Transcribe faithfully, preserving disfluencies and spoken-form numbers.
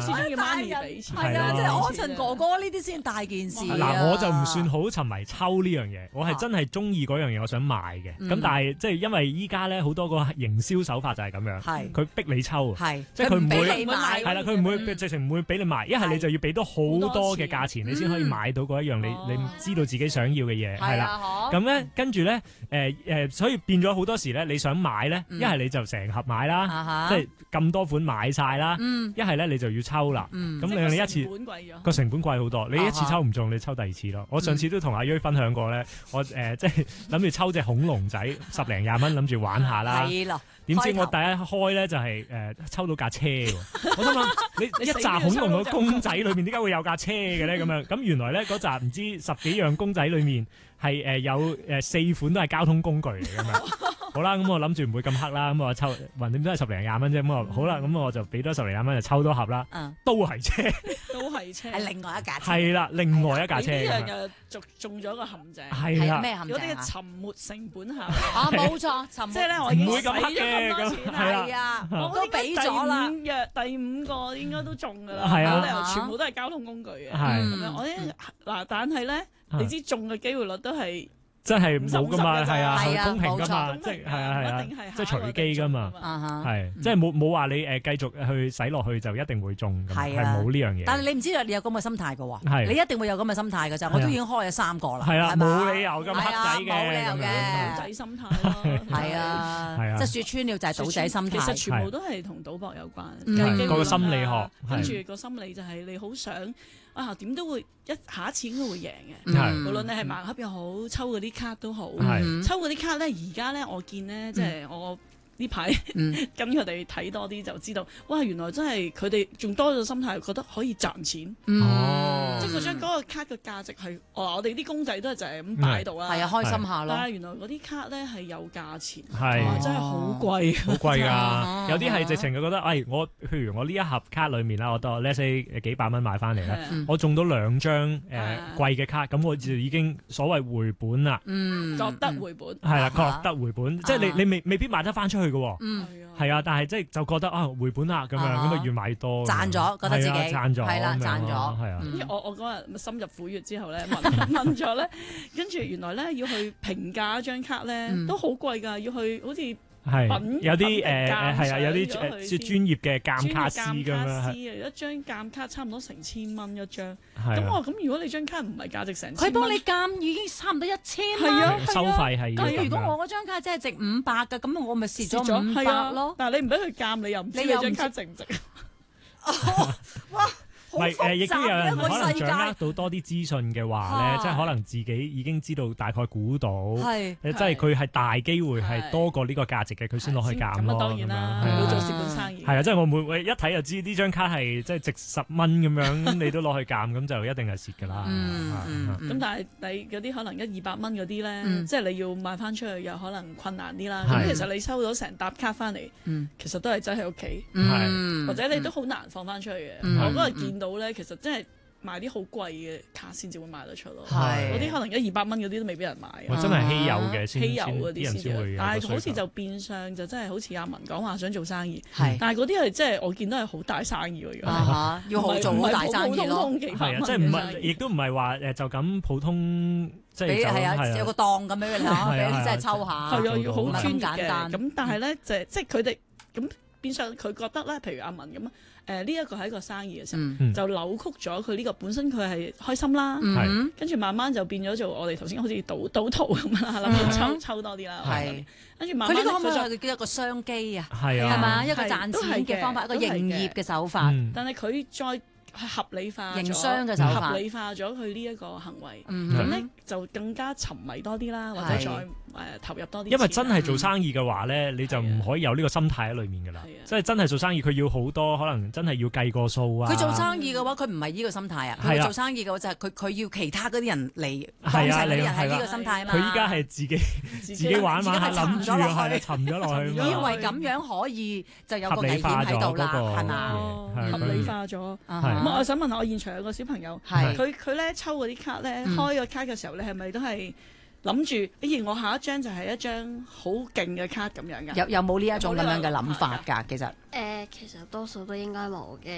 始終要媽咪俾錢。 係啊，即係柯震哥哥呢啲先大件事。 嗱，我就唔算好沉迷抽呢樣嘢，我係真係中意嗰樣嘢，我想買嘅。咁但係即係因為依家咧好多個營銷手法就係咁樣，佢逼你抽，即係佢唔會係啦，佢唔會直情唔會俾你買，一係你就要俾多好多嘅價錢，你先可以買到嗰一樣你你知道自己想要嘅嘢，係啦。咁咧跟住咧誒誒，所以變咗好多時咧，你想買咧，一係你就成盒買啦，即係咁多款買晒啦，一係咧你就要抽啦。咁你一次個成本貴好多，你一次抽唔中，你抽第二次咯。我上次都同阿瑞分享過咧，我誒即係諗住抽隻恐龍仔十零廿蚊，諗住玩下啦。點知我第一開咧就係誒抽到架車喎，我心諗你一紮恐龍嘅公仔裏面點解會有架車嘅咧？咁樣咁原來咧嗰紮唔知十幾樣公仔裏面係誒有誒四款都係交通工具嚟咁樣。好啦，咁我諗住唔會咁黑啦，咁我抽橫掂都係十零廿蚊啫，咁我好啦，咁我就俾多十零廿蚊就抽多盒啦，都係車， 都係車， 係另外一架車， 係啦，另外一架車。 呢樣又中中咗個陷阱， 係啦， 咩陷阱啊？ 嗰啲嘅沉沒成本效應啊，冇錯，沉沒即係咧，我已經唔會咁黑嘅， 係啊，我都俾咗啦。 第五約第五個應該都中㗎啦， 係啊， 冇理由全部都係交通工具嘅， 係咁樣。我咧嗱，但係咧，你知中嘅機會率都係。 真係冇噶嘛，係啊， 係公平噶嘛，即係係啊係啊，即係隨機噶嘛，係即係冇冇話你誒繼續去使落去就一定會中咁，係冇呢樣嘢。 但係你唔知道你有咁嘅心態噶喎，你一定會有咁嘅心態㗎咋，我都已經開咗三個啦， 係啊，冇理由咁黑仔嘅， 冇理由嘅， 賭仔心態咯， 係啊，即係説穿了就係賭仔心態。 其實全部都係同賭博有關，個心理學， 跟住個心理就係你好想。啊，點都會一下一次應該會贏嘅，無論你係盲盒又好，抽嗰啲卡都好，抽嗰啲卡咧，而家咧我見咧，即係我呢排跟佢哋睇多啲就知道，哇！原來真係佢哋仲多咗心態，覺得可以賺錢。哦，即係嗰張嗰個卡嘅價值係，哦，我哋啲公仔都係就係咁擺度啦， 係啊，開心下咯。 但係原來嗰啲卡咧係有價錢， 係真係好貴， 好貴㗎。有啲係直情佢覺得，誒，我譬如我呢一盒卡裡面啦，我當 let's say 幾百蚊買翻嚟啦，我中到兩張誒貴嘅卡，咁我就已經所謂回本啦。 嗯，覺得回本係啦，覺得回本，即係你你未未必賣得翻出去嘅喎。嗯，係啊，但係即係就覺得啊回本啦咁樣，咁啊越買多賺咗，覺得自己賺咗， 係啦，賺咗， 係啊。 我我嗰日深入虎穴之後咧，問問咗咧，跟住原來咧要去評價一張卡咧都好貴㗎，要去好似係有啲誒係啊，有啲誒專業嘅鑑卡師咁樣， 一張鑑卡差唔多成千蚊一張。咁我咁如果你張卡唔係價值成千， 佢幫你鑑已經差唔多一千蚊， 收費係。 咁如果我嗰張卡真係值五百㗎，咁我咪蝕咗五百咯。 但係你唔俾佢鑑，你又唔知你張卡值唔值。 哇！ 唔係誒，亦都有人可能掌握到多啲資訊嘅話咧，即係可能自己已經知道大概估到，誒，即係佢係大機會係多過呢個價值嘅，佢先攞去鑑咯。 咁啊，當然啦，唔好做蝕本生意。 係啊，即係我每一睇就知呢張卡係即係值十蚊咁樣，你都攞去鑑，咁就一定係蝕㗎啦。 咁但係你嗰啲可能一二百蚊嗰啲咧，即係你要賣翻出去又可能困難啲啦。咁其實你收到成沓卡翻嚟，其實都係擠喺屋企，或者你都好難放翻出去嘅。我嗰日見到咧，其實真係賣啲好貴嘅卡先至會賣得出咯。嗰啲可能一二百蚊嗰啲都未俾人買。 我真係稀有嘅， 稀有嗰啲先會。但係好似就變相就真係好似阿文講話想做生意，但係嗰啲係即係我見到係好大生意喎。 要好做好大生意咯。 係啊，即係唔係，亦都唔係話誒就咁普通，即係係啊，有個檔咁樣嘅嚇，俾你真係抽下。 係啊，要好專業嘅。咁但係咧就即係佢哋咁變相佢覺得咧，譬如阿文咁啊。誒呢一個係一個生意嘅時候，嗯、就扭曲咗佢呢個本身佢係開心啦，嗯、跟住慢慢就變咗做我哋頭先好似賭賭徒咁啦，諗住抽抽多啲啦， 係跟住慢慢佢呢個可唔可以係叫一個商機啊？ 係啊， 係嘛，一個賺錢嘅方法，一個營業嘅手法。 嗯、但係佢再合理化營商嘅手法， 合理化咗佢呢一個行為，咁咧、嗯、就更加沉迷多啲啦，或者再誒投入多啲。 因為真係做生意嘅話咧，嗯、你就唔可以有呢個心態喺裏面㗎啦。即係真係做生意，佢要好多可能真係要計個數啊。 佢做生意嘅話，佢唔係呢個心態啊。佢做生意嘅話就係佢佢要其他嗰啲人嚟幫襯嗰啲人係呢個心態啊嘛。 佢依家係自己自己玩玩下諗住係沉咗落去， 以為咁樣可以就有個危險喺度啦，係嘛？ 合理化咗。咁我想問下，我現場有個小朋友，佢佢咧抽嗰啲卡咧，開個卡嘅時候，你係咪都係諗住，哎呀，我下一張就係一張好勁嘅卡咁樣㗎？ 有有冇呢一種咁樣嘅諗法㗎？其實誒，其實多數都應該冇嘅。